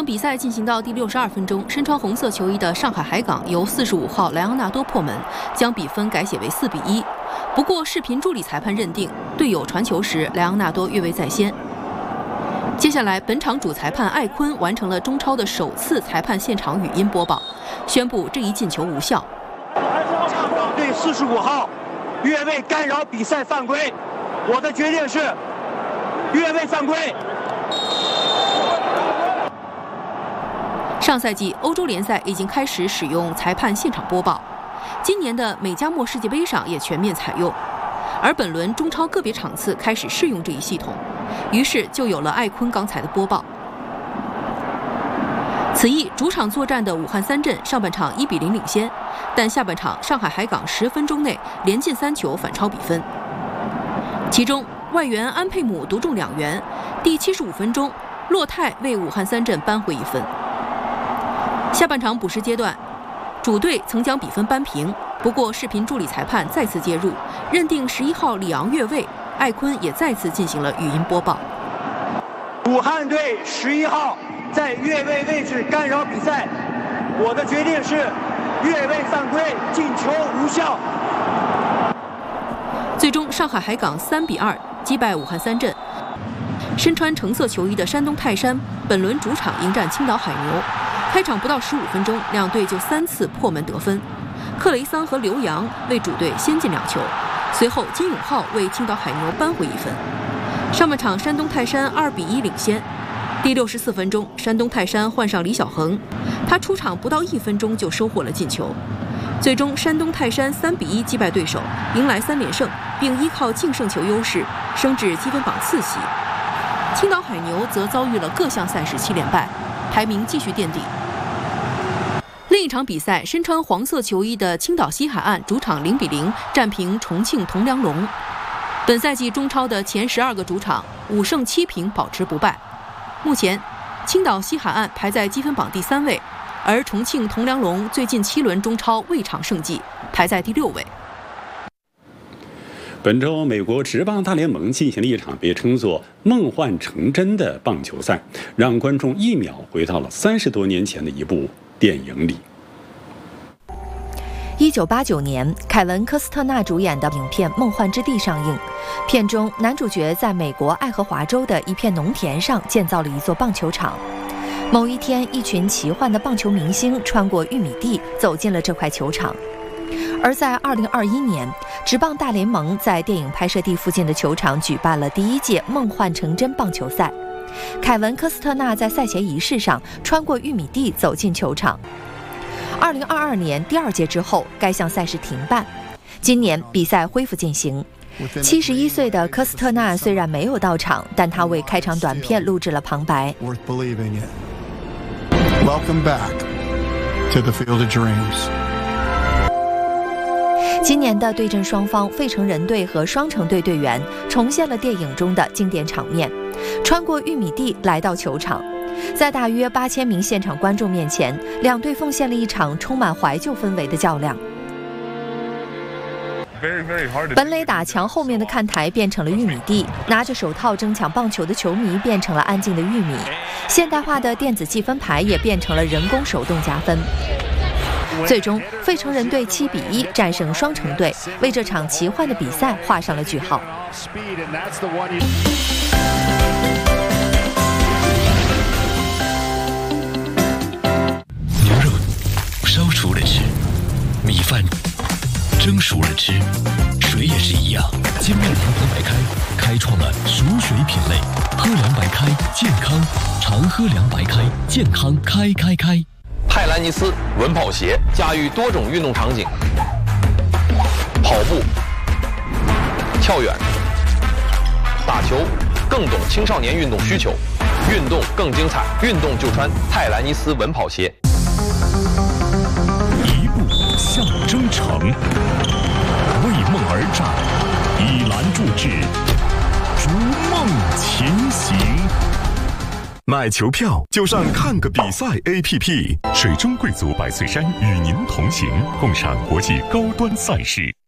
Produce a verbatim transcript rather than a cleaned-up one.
场比赛进行到第六十二分钟，身穿红色球衣的上海海港由四十五号莱昂纳多破门，将比分改写为四比一。不过，视频助理裁判认定队友传球时莱昂纳多越位在先。接下来，本场主裁判艾坤完成了中超的首次裁判现场语音播报，宣布这一进球无效。 上港队四十五号越位干扰比赛犯规，我的决定是越位犯规。 上赛季欧洲联赛已经开始使用裁判现场播报，今年的美加墨世界杯上也全面采用，而本轮中超个别场次开始试用这一系统，于是就有了艾坤刚才的播报。此役主场作战的武汉三镇上半场一比零领先，但下半场上海海港十分钟内连进三球反超比分，其中外援安佩姆独中两元，第七十五分钟洛泰为武汉三镇扳回一分。下半场补时阶段，主队曾将比分扳平，不过视频助理裁判再次介入，认定十一号里昂越位，艾坤也再次进行了语音播报。 武汉队十一号在越位位置干扰比赛，我的决定是越位犯规，进球无效。 最终，上海海港三比二击败武汉三镇。身穿橙色球衣的山东泰山本轮主场迎战青岛海牛。开场不到十五分钟，两队就三次破门得分，克雷桑和刘洋为主队先进两球，随后金永浩为青岛海牛扳回一分。上半场山东泰山二比一领先，第六十四分钟，山东泰山换上李小恒，他出场不到一分钟就收获了进球。最终，山东泰山三比一击败对手，迎来三连胜，并依靠净胜球优势升至积分榜次席。青岛海牛则遭遇了各项赛事七连败，排名继续垫底。另一场比赛，身穿黄色球衣的青岛西海岸主场零比零战平重庆铜梁龙。本赛季中超的前十二个主场五胜七平保持不败。目前，青岛西海岸排在积分榜第三位，而重庆铜梁龙最近七轮中超未尝胜绩，排在第六位。 本周，美国职棒大联盟进行了一场被称作“梦幻成真”的棒球赛，让观众一秒回到了三十多年前的一部电影里。 一九八九年，凯文·科斯特纳主演的影片《梦幻之地》上映。片中，男主角在美国爱荷华州的一片农田上建造了一座棒球场。某一天，一群奇幻的棒球明星穿过玉米地，走进了这块球场。而在二零二一年，职棒大联盟在电影拍摄地附近的球场举办了第一届梦幻成真棒球赛。凯文·科斯特纳在赛前仪式上穿过玉米地走进球场。二零二二年第二届之后，该项赛事停办。今年比赛恢复进行。七十一岁的科斯特纳虽然没有到场，但他为开场短片录制了旁白。 Welcome back to the Field of Dreams. 今年的对阵双方费城人队和双城队队员重现了电影中的经典场面，穿过玉米地来到球场。在大约八千名现场观众面前，两队奉献了一场充满怀旧氛围的较量。本垒打墙后面的看台变成了玉米地，拿着手套争抢棒球的球迷变成了安静的玉米，现代化的电子计分牌也变成了人工手动加分。最终，费城人队七比一战胜双城队，为这场奇幻的比赛画上了句号。 牛肉烧熟了吃，米饭蒸熟了吃，水也是一样。精酿良白开开创了熟水品类，喝凉白开健康，常喝凉白开健康开开开。 泰兰尼斯稳跑鞋驾驭多种运动场景，跑步、跳远、打球，更懂青少年运动需求，运动更精彩，运动就穿泰兰尼斯稳跑鞋。 一步向征程，为梦而战，以兰铸志，逐梦前行。 买球票就上看个比赛 A P P， 水中贵族百岁山与您同行，共赏国际高端赛事。